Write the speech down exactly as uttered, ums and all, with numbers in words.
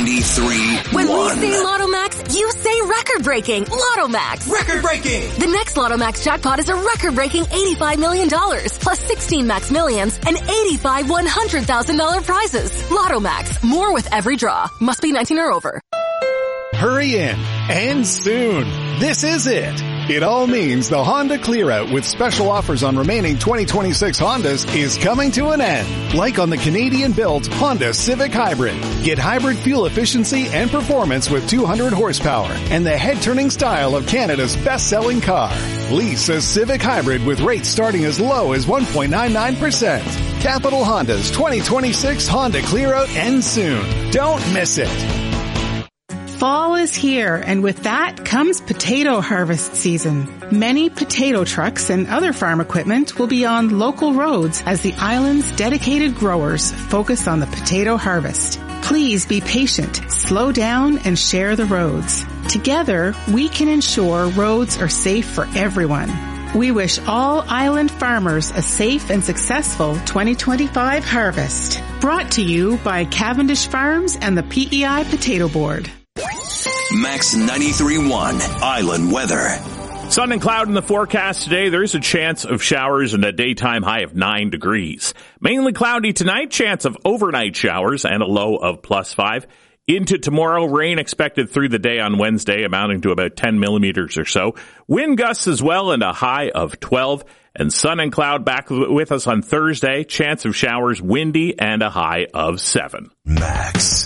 ninety-three point one. When we say Lotto Max, you say record-breaking Lotto Max. Record-breaking! The next Lotto Max jackpot is a record-breaking eighty-five million dollars, plus sixteen Max Millions and eighty-five one hundred thousand dollars prizes. Lotto Max, more with every draw. Must be nineteen or over. Hurry in, and soon. This is it. It all means the Honda Clear-Out with special offers on remaining twenty twenty-six Hondas is coming to an end. Like on the Canadian-built Honda Civic Hybrid. Get hybrid fuel efficiency and performance with two hundred horsepower and the head-turning style of Canada's best-selling car. Lease a Civic Hybrid with rates starting as low as one point nine nine percent. Capital Honda's twenty twenty-six Honda Clear-Out ends soon. Don't miss it. Fall is here, and with that comes potato harvest season. Many potato trucks and other farm equipment will be on local roads as the island's dedicated growers focus on the potato harvest. Please be patient, slow down, and share the roads. Together, we can ensure roads are safe for everyone. We wish all island farmers a safe and successful twenty twenty-five harvest. Brought to you by Cavendish Farms and the P E I Potato Board. Max ninety-three point one Island weather. Sun and cloud in the forecast today. There is a chance of showers and a daytime high of nine degrees. Mainly cloudy tonight, chance of overnight showers and a low of plus five. Into tomorrow, rain expected through the day on Wednesday, amounting to about ten millimeters or so. Wind gusts as well and a high of twelve. And sun and cloud back with us on Thursday. Chance of showers, windy, and a high of seven. Max.